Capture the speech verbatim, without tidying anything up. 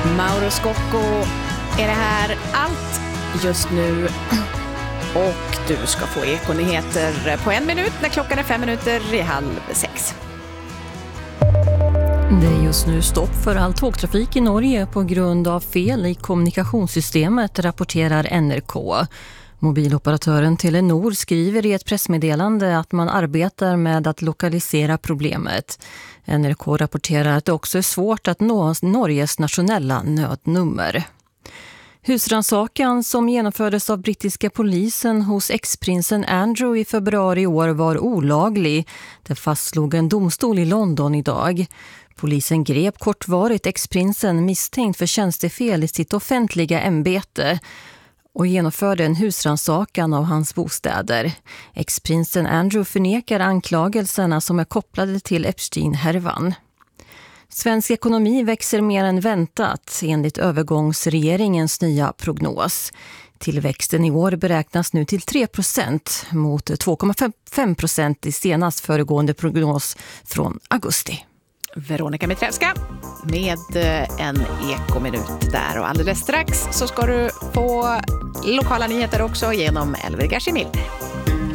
Mauro Scocco är det här allt just nu. Och du ska få ekonyheter på en minut när klockan är fem minuter i halv sex. Det är just nu stopp för all tågtrafik i Norge på grund av fel i kommunikationssystemet, rapporterar N R K. Mobiloperatören Telenor skriver i ett pressmeddelande att man arbetar med att lokalisera problemet. N R K rapporterar att det också är svårt att nå Norges nationella nödnummer. Husrannsakan som genomfördes av brittiska polisen hos ex-prinsen Andrew i februari i år var olaglig. Det fastslog en domstol i London idag. Polisen grep kortvarigt ex-prinsen misstänkt för tjänstefel i sitt offentliga ämbete och genomförde en husrannsakan av hans bostäder. Ex-prinsen Andrew förnekar anklagelserna som är kopplade till Epstein-härvan. Svensk ekonomi växer mer än väntat enligt övergångsregeringens nya prognos. Tillväxten i år beräknas nu till tre procent mot två komma fem procent i senast föregående prognos från augusti. Veronica Mitrevska med en ekominut där, och alldeles strax så ska du få lokala nyheter också genom Elver Gashimil.